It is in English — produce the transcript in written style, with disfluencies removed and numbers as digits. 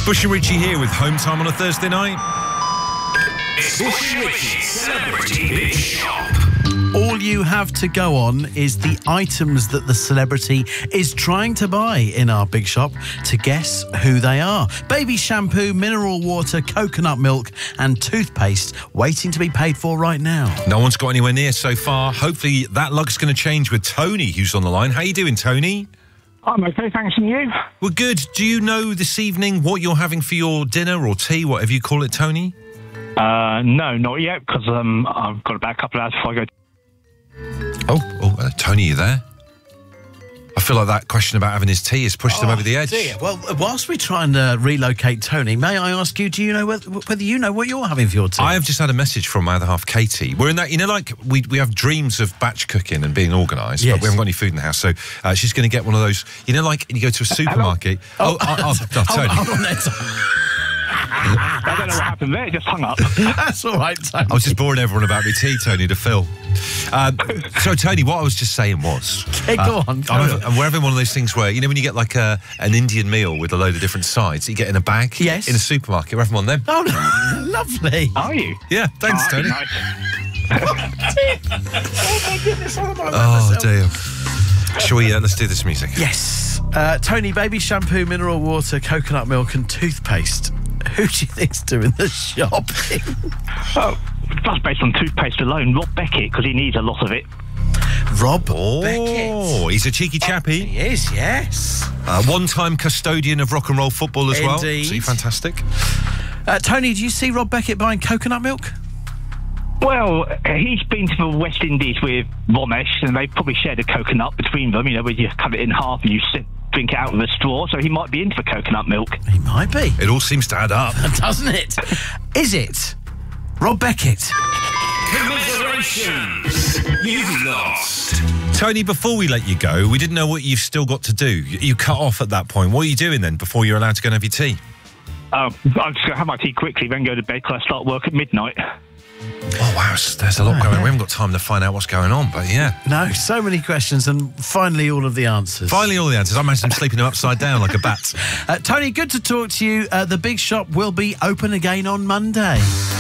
Bush and Richie here with Home Time on a Thursday night. It's Bush and Richie's Celebrity Big Shop. All you have to go on is the items that the celebrity is trying to buy in our big shop to guess who they are. Baby shampoo, mineral water, coconut milk and toothpaste waiting to be paid for right now. No one's got anywhere near so far. Hopefully that luck's going to change with Tony, who's on the line. How you doing, Tony? I'm okay, thanks, and you? Well, good. Do you know this evening what you're having for your dinner or tea, whatever you call it, Tony? No, not yet, because I've got about a couple of hours before I go. Tony, you there? I feel like that question about having his tea has pushed him over the edge. Dear. Well, whilst we try and relocate Tony, may I ask you, do you know whether you know what you're having for your tea? I have just had a message from my other half, Katie. We're in that, like we have dreams of batch cooking and being organised, yes. but we haven't got any food in the house. So she's going to get one of those, like you go to a supermarket. Tony. Hold on there, I don't know what happened there, it just hung up. That's all right, Tony. I was just boring everyone about me tea, Tony, to Phil. So, Tony, what I was just saying was... go on. We're having one of those things where, when you get like an Indian meal with a load of different sides, you get in a bag yes. in a supermarket. We're having one of them. Oh, no. Lovely. Are you? Yeah, thanks, Tony. Nice. Oh, my goodness, what am I Oh, dear. Shall we, let's do this music. Yes. Tony, baby shampoo, mineral water, coconut milk and toothpaste. Who do you think's doing the shopping? That's based on toothpaste alone. Rob Beckett, because he needs a lot of it. Rob Beckett. Oh, he's a cheeky chappy. He is, yes. One-time custodian of rock and roll football as well. Indeed. So fantastic. Tony, do you see Rob Beckett buying coconut milk? Well, he's been to the West Indies with Romesh, and they probably shared a coconut between them, where you cut it in half and you drink it out with a straw, so he might be into coconut milk. He might be. It all seems to add up. Doesn't it? Is it Rob Beckett? Commiserations! You've lost. Tony, before we let you go, we didn't know what you've still got to do. You cut off at that point. What are you doing then before you're allowed to go and have your tea? I'm just going to have my tea quickly, then go to bed because I start work at midnight. Oh, wow, there's a lot going on. We haven't got time to find out what's going on, but yeah. No, so many questions and finally all of the answers. Finally all the answers. I imagine him sleeping him upside down like a bat. Tony, good to talk to you. The big shop will be open again on Monday.